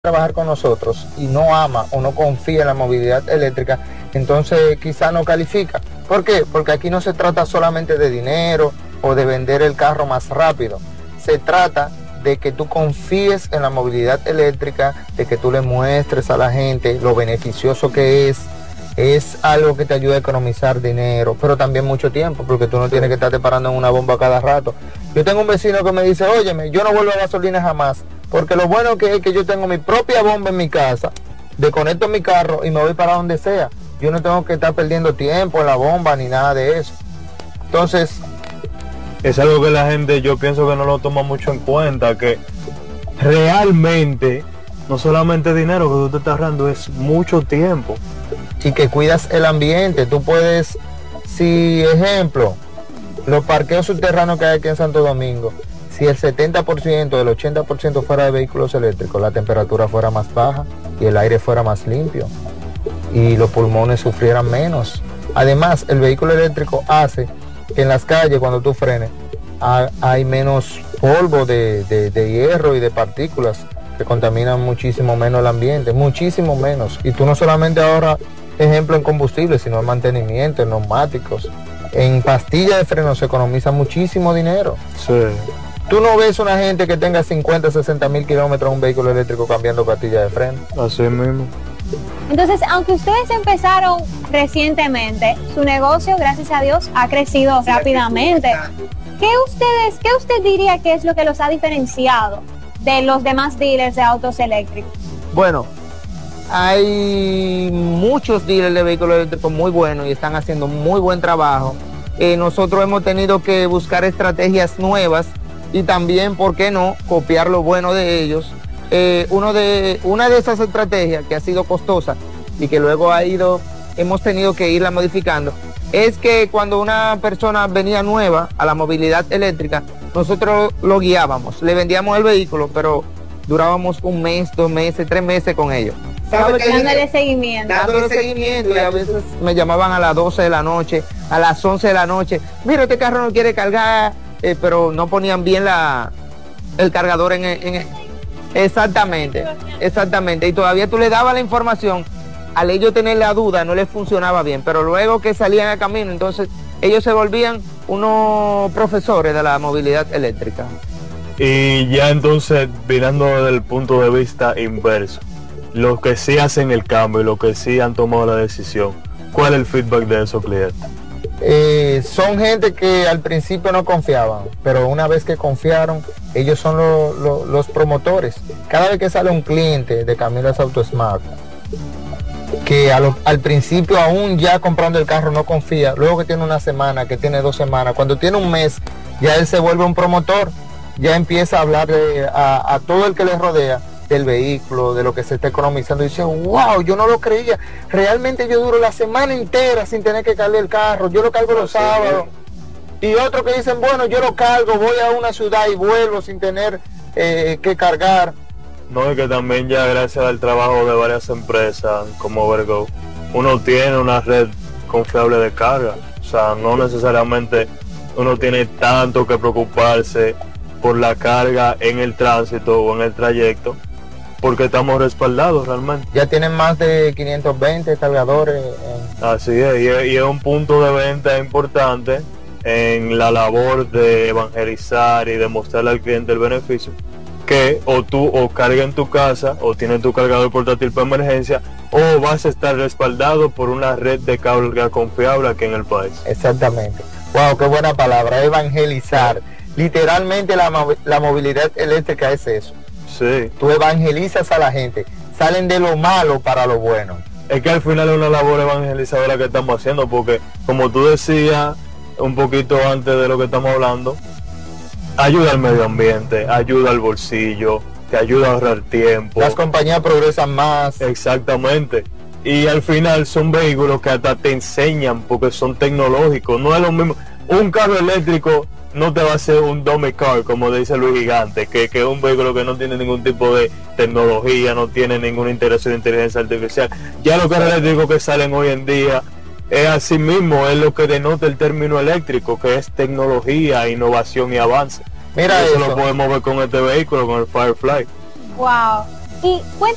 trabajar con nosotros y no ama o no confía en la movilidad eléctrica, entonces quizá no califica. ¿Por qué? Porque aquí no se trata solamente de dinero o de vender el carro más rápido. Se trata de que tú confíes en la movilidad eléctrica, de que tú le muestres a la gente lo beneficioso que es algo que te ayuda a economizar dinero, pero también mucho tiempo, porque tú no tienes que estarte parando en una bomba cada rato. Yo tengo un vecino que me dice, óyeme, yo no vuelvo a gasolina jamás, porque lo bueno que es que yo tengo mi propia bomba en mi casa, desconecto mi carro y me voy para donde sea. Yo no tengo que estar perdiendo tiempo en la bomba ni nada de eso. Entonces, es algo que la gente, yo pienso que no lo toma mucho en cuenta, que realmente no solamente dinero que tú te estás ahorrando, es mucho tiempo. Y que cuidas el ambiente. Tú puedes, si ejemplo, los parqueos subterráneos que hay aquí en Santo Domingo, si el 70%, el 80% fuera de vehículos eléctricos, la temperatura fuera más baja y el aire fuera más limpio y los pulmones sufrieran menos. Además, el vehículo eléctrico hace que en las calles, cuando tú frenes, hay menos polvo de hierro y de partículas que contaminan muchísimo menos el ambiente, muchísimo menos. Y tú no solamente ahorras, ejemplo, en combustible, sino en mantenimiento, en neumáticos, en pastillas de freno se economiza muchísimo dinero. Sí. Tú no ves una gente que tenga 50, 60 mil kilómetros en un vehículo eléctrico cambiando pastillas de freno. Así mismo. Entonces, aunque ustedes empezaron recientemente, su negocio, gracias a Dios, ha crecido rápidamente. ¿Qué usted diría que es lo que los ha diferenciado de los demás dealers de autos eléctricos? Bueno, hay muchos dealers de vehículos eléctricos muy buenos y están haciendo muy buen trabajo. Nosotros hemos tenido que buscar estrategias nuevas y también, ¿por qué no?, copiar lo bueno de ellos. Una de esas estrategias que ha sido costosa y que luego hemos tenido que irla modificando, es que cuando una persona venía nueva a la movilidad eléctrica, nosotros lo guiábamos, le vendíamos el vehículo, pero durábamos un mes, 2 meses, 3 meses con ellos. Dándole seguimiento. Dándole seguimiento, y a veces me llamaban a las 12 de la noche, a las 11 de la noche, mira, este carro no quiere cargar, pero no ponían bien el cargador Exactamente, y todavía tú le dabas la información, al ellos tener la duda no les funcionaba bien, pero luego que salían a camino, entonces ellos se volvían unos profesores de la movilidad eléctrica. Y ya entonces, mirando desde el punto de vista inverso, los que sí hacen el cambio y los que sí han tomado la decisión, ¿cuál es el feedback de esos clientes? Son gente que al principio no confiaban, pero una vez que confiaron, ellos son los promotores. Cada vez que sale un cliente de Camilas Auto Smart, que al principio aún ya comprando el carro no confía, luego que tiene una semana, que tiene 2 semanas, cuando tiene un mes, ya él se vuelve un promotor, ya empieza a hablar a todo el que le rodea del vehículo, de lo que se está economizando, y dice, wow, yo no lo creía, realmente yo duro la semana entera sin tener que cargar el carro, yo lo cargo los sábados. Y otros que dicen, bueno, yo lo cargo, voy a una ciudad y vuelvo sin tener que cargar. No, es que también ya gracias al trabajo de varias empresas como Vergo, uno tiene una red confiable de carga, o sea, no necesariamente uno tiene tanto que preocuparse por la carga en el tránsito o en el trayecto, porque estamos respaldados realmente. Ya tienen más de 520 cargadores. Así es, y es un punto de venta importante en la labor de evangelizar y demostrarle al cliente el beneficio, que o tú o carga en tu casa o tienes tu cargador portátil para emergencia, o vas a estar respaldado por una red de carga confiable aquí en el país. Exactamente. Wow, qué buena palabra, evangelizar. Literalmente la movilidad eléctrica es eso. Sí. Tú evangelizas a la gente, salen de lo malo para lo bueno. Es que al final es una labor evangelizadora que estamos haciendo, porque como tú decías un poquito antes de lo que estamos hablando, ayuda al medio ambiente, ayuda al bolsillo, te ayuda a ahorrar tiempo. Las compañías progresan más. Exactamente. Y al final son vehículos que hasta te enseñan, porque son tecnológicos. No es lo mismo. Un carro eléctrico no te va a hacer un dummy car, como dice Luis Gigante, que es un vehículo que no tiene ningún tipo de tecnología, no tiene ninguna integración de inteligencia artificial. Ya los carros eléctricos que salen hoy en día es así mismo, es lo que denota el término eléctrico, que es tecnología, innovación y avance. Mira, eso lo podemos ver con este vehículo, con el Firefly. Wow. Y